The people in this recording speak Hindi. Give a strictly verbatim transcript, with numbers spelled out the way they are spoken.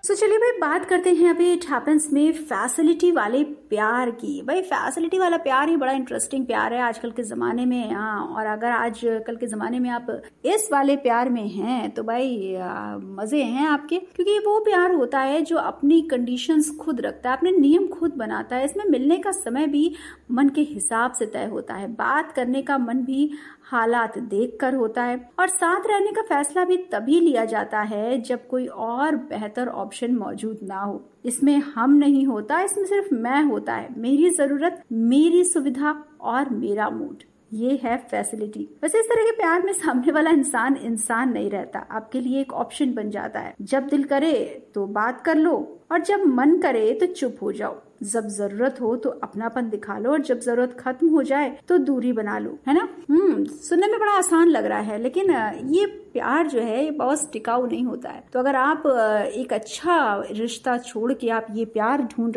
सो so, चलिए भाई बात करते हैं अभी इट हैपेंस में फैसिलिटी वाले प्यार की। भाई फैसिलिटी वाला प्यार ही बड़ा इंटरेस्टिंग प्यार है आजकल के जमाने में। हाँ, और अगर आजकल के जमाने में आप इस वाले प्यार में हैं तो भाई आ, मजे हैं आपके, क्योंकि ये वो प्यार होता है जो अपनी कंडीशंस खुद रखता है, अपने नियम खुद बनाता है। इसमें मिलने का समय भी मन के हिसाब से तय होता है, बात करने का मन भी हालात देखकर होता है, और साथ रहने का फैसला भी तभी लिया जाता है जब कोई और बेहतर ऑप्शन मौजूद ना हो। इसमें हम नहीं होता, इसमें सिर्फ मैं होता है, मेरी जरूरत, मेरी सुविधा और मेरा मूड। ये है फैसिलिटी। वैसे इस तरह के प्यार में सामने वाला इंसान इंसान नहीं रहता, आपके लिए एक ऑप्शन बन जाता है। जब दिल करे तो बात कर लो, और जब मन करे तो चुप हो जाओ। जब जरूरत हो तो अपनापन दिखा लो, और जब जरूरत खत्म हो जाए तो दूरी बना लो, है ना। हम्म सुनने में बड़ा आसान लग रहा है, लेकिन ये प्यार जो है ये बहुत टिकाऊ नहीं होता है। तो अगर आप एक अच्छा रिश्ता छोड़ के आप ये प्यार ढूंढ